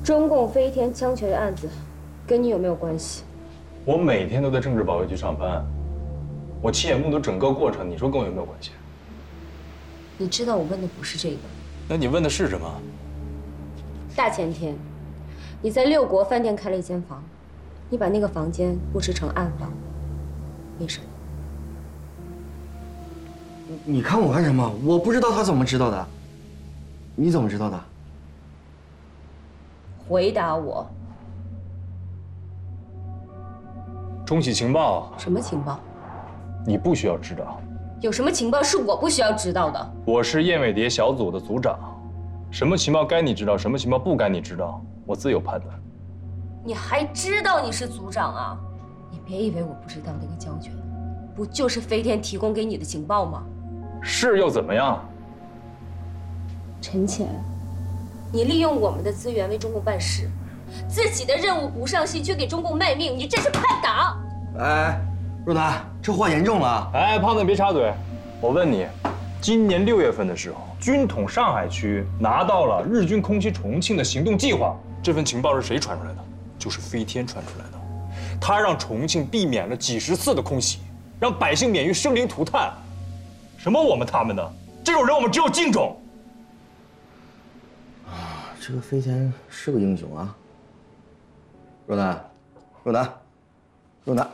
中共飞天枪决的案子，跟你有没有关系？ 我每天都在政治保卫局上班，我亲眼目睹整个过程，你说跟我有没有关系？ 你知道我问的不是这个。 那你问的是什么？ 大前天，你在六国饭店开了一间房，你把那个房间布置成暗房，为什么？ 你看我干什么？我不知道他怎么知道的。你怎么知道的？ 回答我。 中企情报。 什么情报？ 你不需要知道。 有什么情报是我不需要知道的？ 我是燕尾蝶小组的组长，什么情报该你知道，什么情报不该你知道，我自有判断。 你还知道你是组长啊？你别以为我不知道那个胶卷，不就是飞天提供给你的情报吗？ 是又怎么样？ 陈潜，你利用我们的资源为中共办事，自己的任务不上心，却给中共卖命，你这是叛党！ 哎，若楠，这话严重了。 哎，胖子别插嘴。我问你，今年6月份的时候，军统上海区拿到了日军空袭重庆的行动计划，这份情报是谁传出来的？就是飞天传出来的。他让重庆避免了几10次的空袭，让百姓免于生灵涂炭。什么我们他们的，这种人我们只有敬重。 这个飞天是个英雄啊。若楠，若楠，若楠。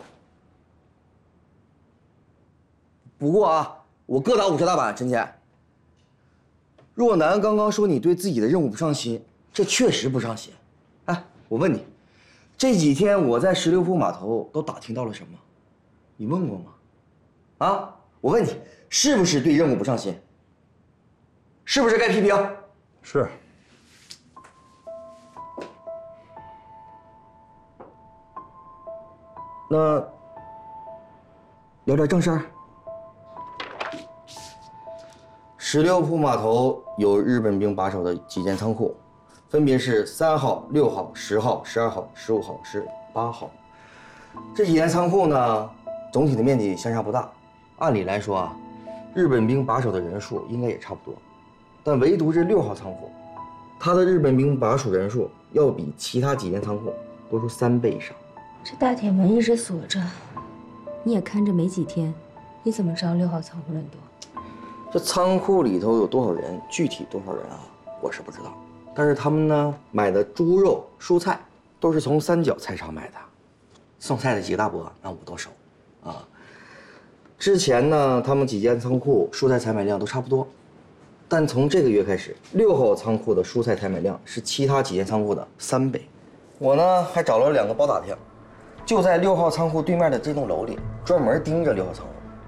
不过啊，我各打5十大板，陈姐。若楠刚刚说你对自己的任务不上心，这确实不上心。哎，我问你，这几天我在16铺码头都打听到了什么？你问过吗？啊，我问你，是不是对任务不上心？是不是该批评？ 是。 那聊点正事儿。16铺码头有日本兵把守的几间仓库，分别是3号、6号、10号、12号、15号、18号。这几间仓库呢，总体的面积相差不大。按理来说啊，日本兵把守的人数应该也差不多，但唯独这6号仓库，它的日本兵把守人数要比其他几间仓库多出3倍以上。 这大铁门一直锁着，你也看着没几天，你怎么知道6号仓库人多？ 这仓库里头有多少人，具体多少人啊，我是不知道。但是他们呢，买的猪肉、蔬菜都是从三角菜场买的。送菜的几个大伯，那我都熟啊。之前呢，他们几间仓库蔬菜采买量都差不多，但从这个月开始，6号仓库的蔬菜采买量是其他几间仓库的3倍。我呢还找了2个包打听，就在6号仓库对面的这栋楼里，专门盯着6号仓库。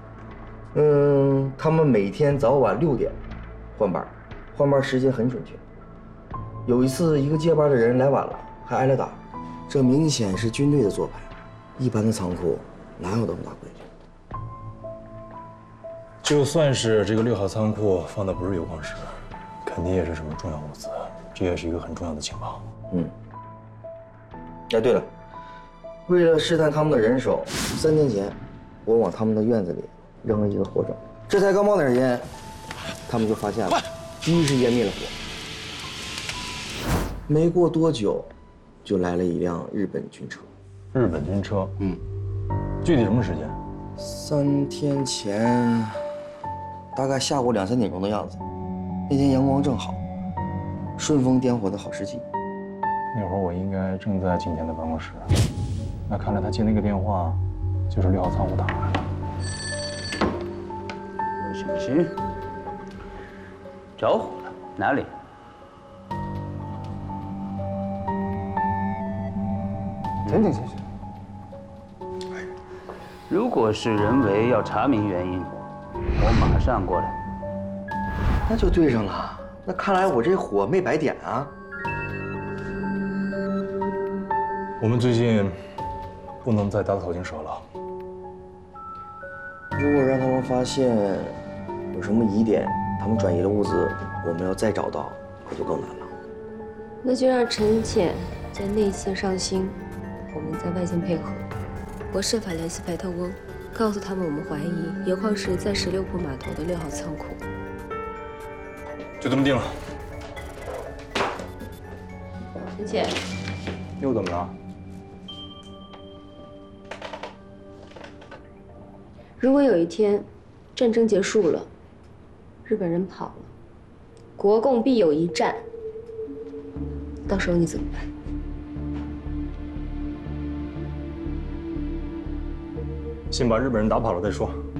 他们每天早晚6点换班，换班时间很准确。有一次，一个接班的人来晚了，还挨了打，这明显是军队的做派。一般的仓库哪有那么大规矩？ 就算是这个6号仓库放的不是油矿石，肯定也是什么重要物资，这也是一个很重要的情报。 哎，对了，为了试探他们的人手，3天前我往他们的院子里扔了一个火种，这才刚冒点烟，他们就发现了，第一时间灭了火。没过多久，就来了一辆日本军车。 日本军车，具体什么时间 ？3天前，大概下午2、3点钟的样子。那天阳光正好，顺风点火的好时机。 那会儿我应该正在景甜的办公室，那看来他接那个电话，就是6号仓库打来的。 小心，着火了，哪里？ 停停。 如果是人为，要查明原因，我马上过来。 那就对上了。那看来我这火没白点啊。 我们最近不能再打草惊蛇了。 如果让他们发现有什么疑点，他们转移了物资，我们要再找到，可就更难了。 那就让陈潜在内线上心，我们在外线配合。我设法联系白头翁，告诉他们我们怀疑油矿石在16铺码头的6号仓库。 就这么定了。 陈浅， 又怎么了？ 如果有一天战争结束了，日本人跑了，国共必有一战，到时候你怎么办？ 先把日本人打跑了再说。